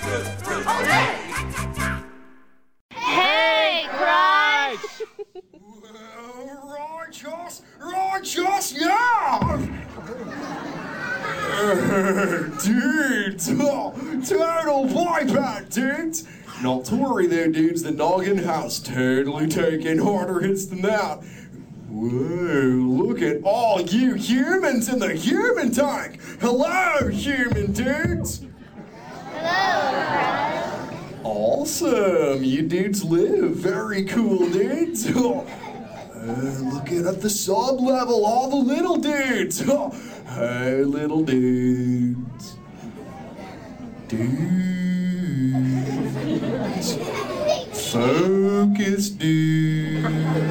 Hey, Crush! Righteous, yeah! Dudes, total wipeout, dudes! Not to worry there, dudes, the Noggin has totally taken harder hits than that. Whoa, look at all you humans in the human tank! Hello, human dudes! Hello, Awesome, you dudes live. Very cool, dudes. Looking at the sub level, all the little dudes. Hey, little dudes. Dudes. Focus, dudes.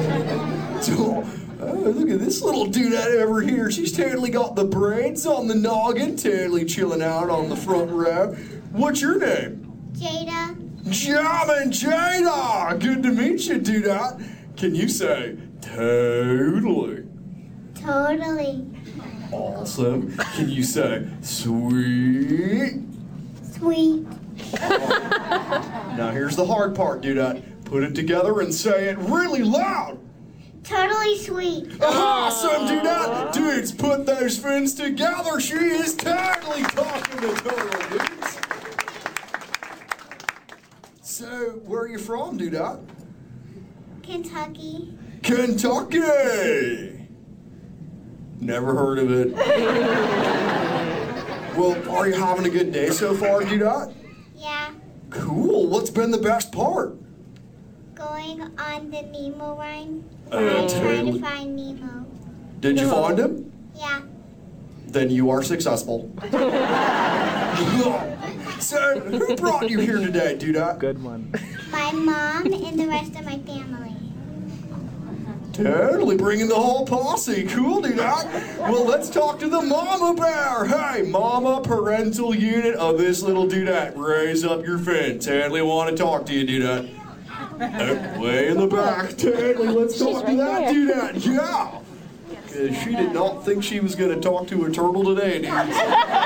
Oh, look at this little dudette over here. She's totally got the braids on the noggin, totally chilling out on the front row. What's your name? Jada. Jamin Jada! Good to meet you, dudette. Can you say totally? Totally. Awesome. Can you say sweet? Sweet. Now here's the hard part, dudette. Put it together and say it really loud. Totally sweet. Awesome, dudette. Dudes, put those fins together. She is totally talking to total dudes. So, where are you from, dudette? Kentucky. Kentucky! Never heard of it. Well, are you having a good day so far, dudette? Yeah. Cool. What's been the best part? Going on the Nemo ride. Totally. Trying to find Nemo. Did you find him? Yeah. Then you are successful. So, who brought you here today, dudette? Good one. My mom and the rest of my family. Totally bringing the whole posse. Cool, dudette. Well, let's talk to the mama bear. Hey, mama parental unit of this little dudette. Raise up your fin. Totally want to talk to you, dudette. Way in the back. Totally, let's talk to that dudette. Yeah. Because she did not think she was going to talk to a turtle today, dudes.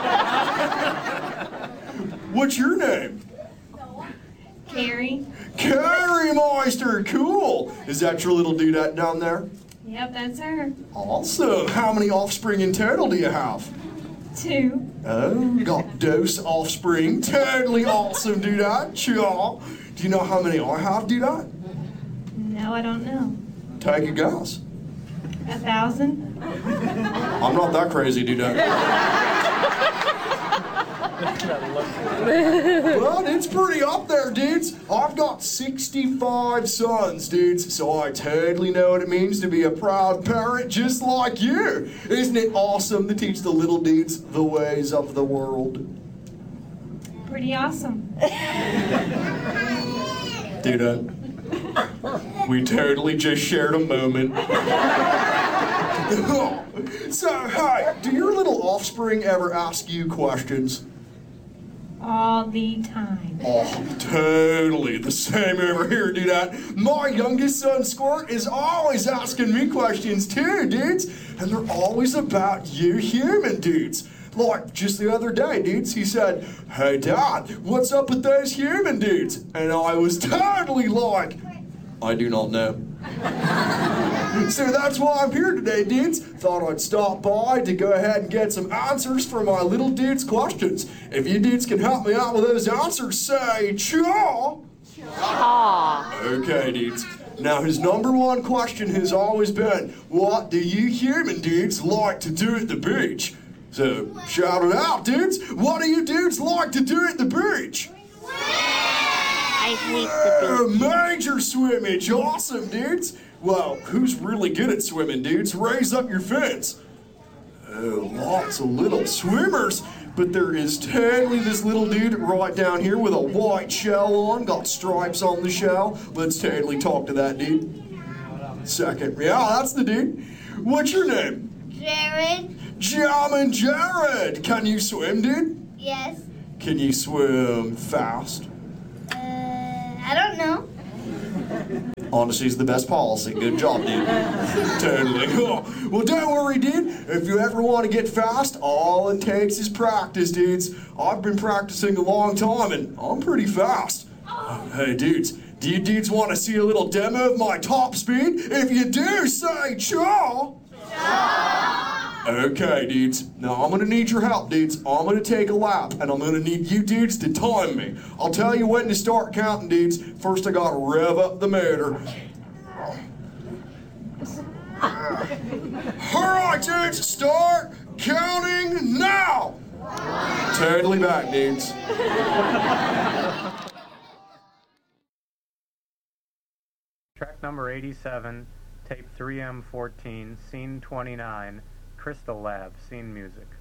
What's your name? Carrie. Carrie Meister, cool. Is that your little dudette down there? Yep, that's her. Awesome. How many offspring in total do you have? 2. Oh, you got dose offspring. Totally awesome, dudette. Chaw. Do you know how many I have, dudette? No, I don't know. Take a guess. 1,000? I'm not that crazy, dudette. But it's pretty up there, dudes. I've got 65 sons, dudes, so I totally know what it means to be a proud parent just like you. Isn't it awesome to teach the little dudes the ways of the world? Pretty awesome. Dudette, we totally just shared a moment. So, hey, do your little offspring ever ask you questions? All the time. Oh, totally. The same over here, dudette. My youngest son, Squirt, is always asking me questions too, dudes. And they're always about you human dudes. Like, just the other day, dudes, he said, "Hey, Dad, what's up with those human dudes?" And I was totally like, "I do not know." So that's why I'm here today, dudes. Thought I'd stop by to go ahead and get some answers for my little dudes' questions. If you dudes can help me out with those answers, say chaw. Aw. Okay, dudes. Now his number one question has always been, what do you human dudes like to do at the beach? So shout it out, dudes. What do you dudes like to do at the beach? I hate the beach. Major swimmage. Awesome, dudes. Well, who's really good at swimming, dudes? Raise up your fins. Oh, lots of little swimmers. But there is totally this little dude right down here with a white shell on, got stripes on the shell. Let's totally talk to that dude. Second. Yeah, that's the dude. What's your name? Jared. Jamin Jared. Can you swim, dude? Yes. Can you swim fast? I don't know. Honesty's the best policy. Good job, dude. Totally. Oh, well, don't worry, dude. If you ever want to get fast, all it takes is practice, dudes. I've been practicing a long time, and I'm pretty fast. Hey, dudes. Do you dudes want to see a little demo of my top speed? If you do, say chaw. Okay, dudes. Now I'm gonna need your help, dudes. I'm gonna take a lap, and I'm gonna need you dudes to time me. I'll tell you when to start counting, dudes. First, I gotta rev up the motor. All right, dudes, start counting now. Totally back, dudes. Track number 87, tape 3M14, scene 29, Crystal Lab, scene music.